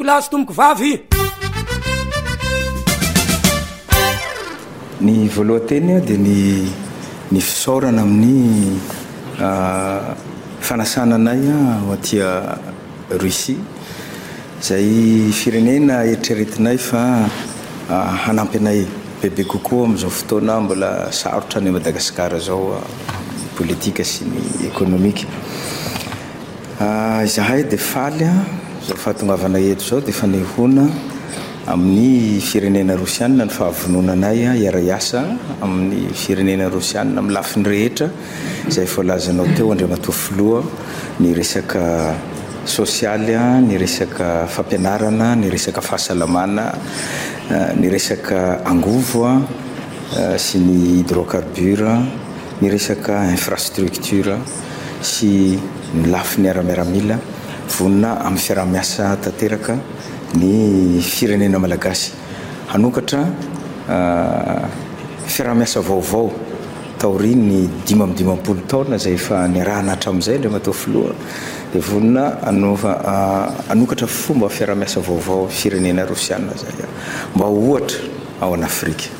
lazy tomboko vavy. Ny voalohanteny dia ny fisaorana amin'ny fanasananay ao atia Russie zay firenena eritreretinay fa hanampy anay bebe kokoa amin'izao fotoana mbola sarotra ny Madagasikara zao politika sy ny ekonomika. Izahay dia faly zao fahatongavanay eto zao dia fanehoana amin'ny firenena rosianina ny fahavononanay iara-iasa amin'ny firenena rosianina amin'ny lafiny rehetra izay voalazanao teo andriamatoa filoha, ny resaka sosialy, ny resaka fampianarana, ny resaka fahasalamana, ny resaka angovo sy ny hydrocarbure, ny resaka infrastructure sy ny lafiny ara-miaramila vonona amin'ny fiaraha-miasa tanteraka ny firenena malagasy hanokatra fiaraha-miasa vaovao taoriny 5 taona zay efa niarahana hatramin'izay andriamatoa filoha dia vonona hanokatra fomba fiaraha-miasa vaovao firenena rosianina zay mba ohatra ao an'Afrika.